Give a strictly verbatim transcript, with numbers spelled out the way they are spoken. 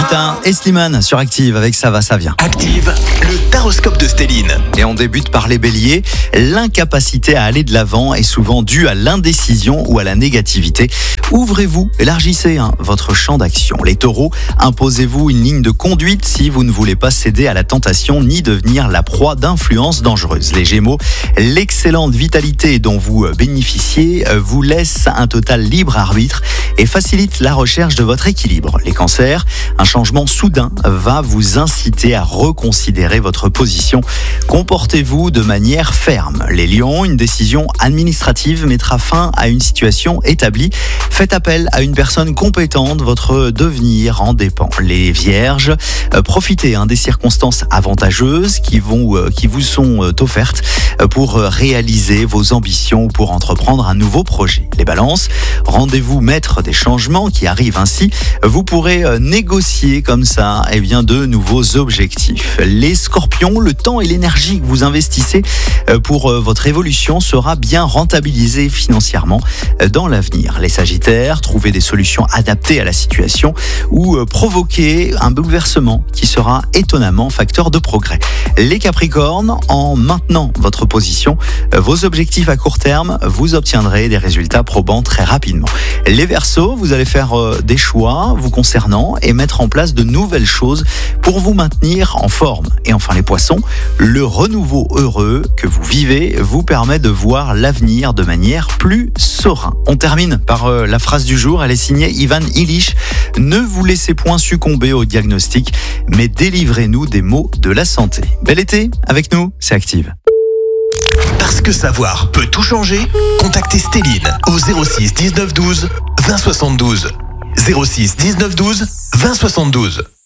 matin, et Slimane sur Active avec Ça va, ça vient. Active, le taroscope de Stéline. Et on débute par les béliers. L'incapacité à aller de l'avant est souvent due à l'indécision ou à la négativité. Ouvrez-vous, élargissez hein, votre champ d'action. Les taureaux, imposez-vous une ligne de conduite si vous ne voulez pas céder à la tentation ni devenir la proie d'influences dangereuses. Les gémeaux, l'excellente vitalité dont vous bénéficiez vous laisse un total libre arbitre et facilite la recherche de votre équilibre. Les cancers, un changement soudain va vous inciter à reconsidérer votre position. Comportez-vous de manière ferme. Les lions, une décision administrative mettra fin à une situation établie. Faites appel à une personne compétente, votre devenir en dépend. Les vierges, euh, profitez hein, des circonstances avantageuses qui, vont, euh, qui vous sont euh, offertes euh, pour réaliser vos ambitions ou pour entreprendre un nouveau projet. Les balances, rendez-vous maître des changements qui arrivent ainsi. Vous pourrez euh, négocier comme ça eh bien, de nouveaux objectifs. Les scorpions, le temps et l'énergie que vous investissez euh, pour euh, votre évolution sera bien rentabilisé financièrement euh, dans l'avenir. Les sagittaires, trouvez des solutions adaptées à la situation ou euh, provoquez un bouleversement qui sera étonnamment facteur de progrès. Les capricornes, en maintenant votre position, euh, vos objectifs à court terme, vous obtiendrez des résultats probants très rapidement. Les verseaux, vous allez faire euh, des choix vous concernant et mettre en place de nouvelles choses pour vous maintenir en forme. Et enfin les poissons, le renouveau heureux que vous vivez vous permet de voir l'avenir de manière plus sereine. On termine par euh, la phrase du jour, elle est signée Ivan Illich. Ne vous laissez point succomber au diagnostic, mais délivrez-nous des maux de la santé. Bel été avec nous, c'est Active. Parce que savoir peut tout changer, contactez Stéline au zéro six dix-neuf douze vingt soixante-douze. zéro six dix-neuf douze vingt soixante-douze.